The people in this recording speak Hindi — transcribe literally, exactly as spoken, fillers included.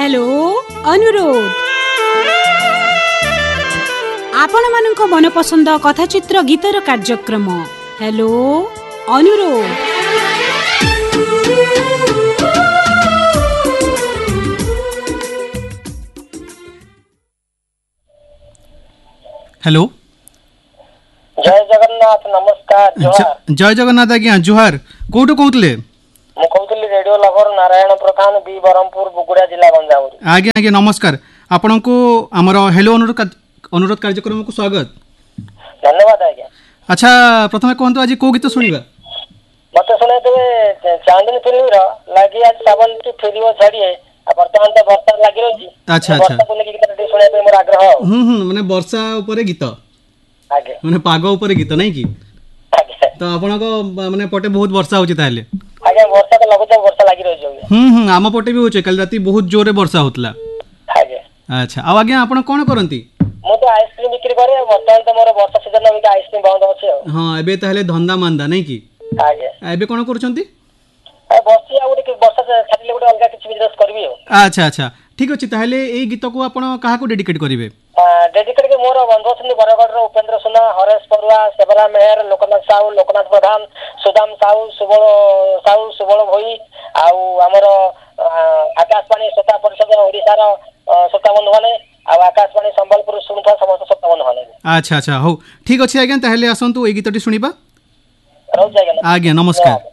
हेलो अनुरोध आपण मानक मन पसंद कथाचित्र गीतर कार्यक्रम हेलो अनुरोध। हेलो जय जगन्नाथ नमस्कार जोहार। जय जगन्नाथ आज्ञा जुहार कोठु कहतले मु कहतली रेडियो लवर नारायण प्रधान बी बरहमपुर बुगुड़ा जिला गंजाम। आज्ञा आज्ञा नमस्कार आपण को हमर हेलो अनुरोध अनुरोध कार्यक्रम को स्वागत धन्यवाद आज्ञा। अच्छा प्रथम कहंतु आज को गीत सुनिबा मते सुने देबे चांदनी फिल्म रो लागी आज सावन की फिल्म छाड़िए वर्तमान तो वर्षा लागि रहजी। अच्छा अच्छा वर्षा को लेके गीत सुने पे मोर आग्रह। हम हम माने वर्षा ऊपर गीत आगे माने पाग ऊपर गीत नै की तो आपण को माने पटे बहुत वर्षा होची ताले आगे वर्षा तो लगो वर्षा लागि रहजो। हम हम आम पटे भी होचे कल राती बहुत जोरे वर्षा होतला आगे। अच्छा आ आज्ञा आपण कोन करंती मु तो आइसक्रीम बिक्री करे वर्तमान तो मोर वर्षा सीजन में आइसक्रीम बंद अछि। हां एबे ताले धंदा मांदा नै की आगे एबे कोन करछंती बसी आ गुटे वर्षा छाडले गुटे अलगा किछ बिजनेस करबी हो। अच्छा अच्छा ठीक अछि ताले एई गीत को आपण काहा को डेडिकेट करिवे डेडिकेट के मोर बंधु अछन बरगढ़ रो उपेंद्र सुना हरेश परुआ सेबला मेहर लोकनाथ साहू लोकनाथ प्रधान सुदाम साहू सुबल साहू सुबल भई आउ हमर आकाशवाणी श्रोता परिषद ओडिसा रो श्रोता बंधु माने आ आकाशवाणी संबलपुर सुनता समस्त श्रोता बंधु माने। अच्छा अच्छा हो ठीक अछि आज्ञा ताले आसंतु एई गीतटी सुनिबा रहू आज्ञा। आज्ञा नमस्कार।